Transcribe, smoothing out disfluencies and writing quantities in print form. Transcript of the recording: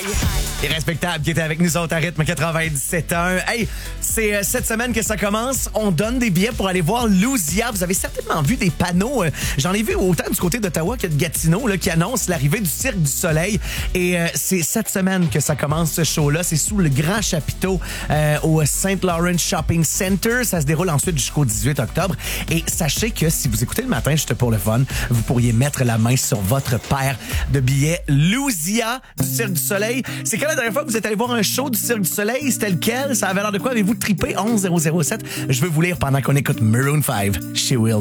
Les respectables qui étaient avec nous autres à rythme 97.1. Hey, c'est cette semaine que ça commence. On donne des billets pour aller voir Lousia. Vous avez certainement vu des panneaux. J'en ai vu autant du côté d'Ottawa que de Gatineau là, qui annoncent l'arrivée du Cirque du Soleil. Et c'est cette semaine que ça commence, ce show-là. C'est sous le grand chapiteau au St. Lawrence Shopping Center. Ça se déroule ensuite jusqu'au 18 octobre. Et sachez que si vous écoutez le matin, juste pour le fun, vous pourriez mettre la main sur votre paire de billets Lousia du Cirque du Soleil. C'est quand la dernière fois que vous êtes allé voir un show du Cirque du Soleil? C'était lequel? Ça avait l'air de quoi? Avez-vous trippé? 11007. Je veux vous lire pendant qu'on écoute Maroon 5 chez Will.